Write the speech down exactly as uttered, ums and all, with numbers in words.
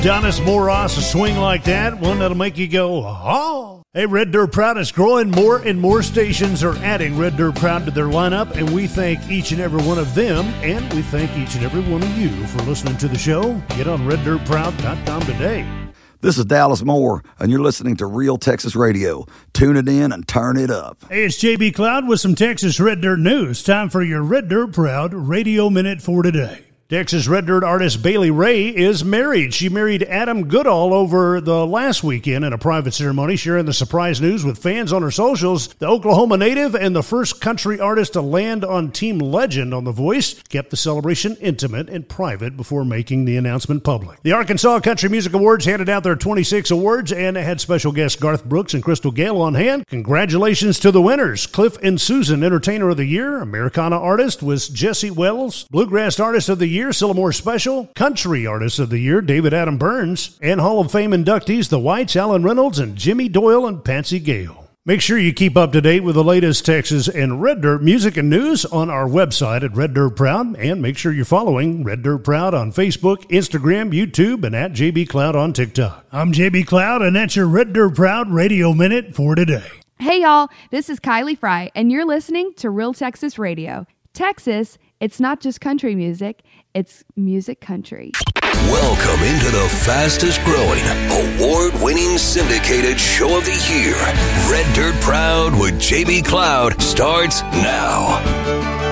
Adonis Moros, a swing like that, one that'll make you go, oh. Hey, Red Dirt Proud is growing. More and more stations are adding Red Dirt Proud to their lineup, and we thank each and every one of them, and we thank each and every one of you for listening to the show. Get on red dirt proud dot com today. This is Dallas Moore, and you're listening to Real Texas Radio. Tune it in and turn it up. Hey, it's J B Cloud with some Texas Red Dirt news. Time for your Red Dirt Proud Radio Minute for today. Texas Red Dirt artist Bailey Ray is married. She married Adam Goodall over the last weekend in a private ceremony, sharing the surprise news with fans on her socials. The Oklahoma native and the first country artist to land on Team Legend on The Voice kept the celebration intimate and private before making the announcement public. The Arkansas Country Music Awards handed out their twenty-six awards and had special guests Garth Brooks and Crystal Gale on hand. Congratulations to the winners. Cliff and Susan, Entertainer of the Year. Americana Artist was Jesse Wells. Bluegrass Artist of the Year, Sylamore Special. Country Artist of the Year, David Adam Burns. And Hall of Fame inductees, the Whites, Alan Reynolds, and Jimmy Doyle and Patsy Gale. Make sure you keep up to date with the latest Texas and Red Dirt music and news on our website at Red Dirt Proud. And make sure you're following Red Dirt Proud on Facebook, Instagram, YouTube, and at J B Cloud on TikTok. I'm J B Cloud, and that's your Red Dirt Proud Radio Minute for today. Hey, y'all. This is Kylie Fry, and you're listening to Real Texas Radio. Texas, it's not just country music, it's music country. Welcome into the fastest growing, award-winning syndicated show of the year. Red Dirt Proud with J B Cloud starts now.